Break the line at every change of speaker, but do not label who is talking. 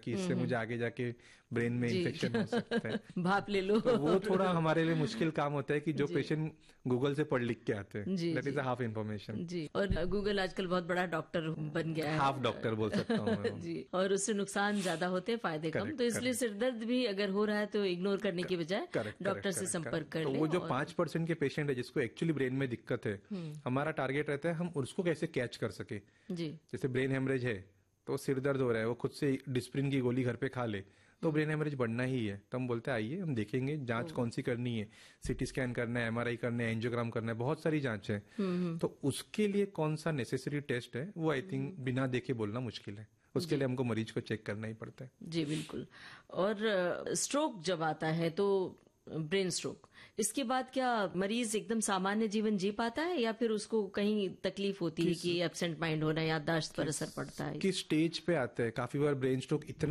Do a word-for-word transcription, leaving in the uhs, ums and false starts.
कि इससे मुझे आगे जाके ब्रेन में इन्फेक्शन हो सकता है,
भाप ले लो।
तो वो थोड़ा हमारे लिए मुश्किल काम होता है कि जो पेशेंट गूगल से पढ़ लिख के आते हैं, दैट इज हाफ इन्फॉर्मेशन।
जी, और गूगल आजकल बहुत बड़ा डॉक्टर बन गया है,
हाफ डॉक्टर बोल सकता हूँ
जी, और उससे नुकसान ज्यादा होते हैं, फायदे कम। तो इसलिए सिरदर्द भी अगर हो रहा है तो इग्नोर करने की बजाय डॉक्टर से संपर्क कर ले।
वो जो पांच परसेंट के पेशेंट है जिसको एक्चुअली ब्रेन में दिक्कत है, हमारा टारगेट रहता है हम उसको कैसे कैच कर सके।
जी,
जैसे ब्रेन हेमरेज है तो सिर दर्द हो रहा है, वो खुद से डिस्प्रिन की गोली घर पे खा ले तो ब्रेन हेमरेज बढ़ना ही है, तो हम बोलते हैं आइए हम देखेंगे, जांच कौन सी करनी है, सीटी स्कैन करना है, एमआरआई करना है, एंजियोग्राम करना है, बहुत सारी जांच है। तो उसके लिए कौन सा नेसेसरी टेस्ट है वो आई थिंक बिना देखे बोलना मुश्किल है, उसके लिए हमको मरीज को चेक करना ही पड़ता है।
जी बिल्कुल। और स्ट्रोक जब आता है तो ब्रेन स्ट्रोक, इसके बाद क्या मरीज एकदम सामान्य जीवन जी पाता है या फिर उसको कहीं तकलीफ होती है कि एब्सेंट माइंड होना, याददाश्त पर असर पड़ता है?
किस स्टेज पे आता है? काफी बार ब्रेन स्ट्रोक इतना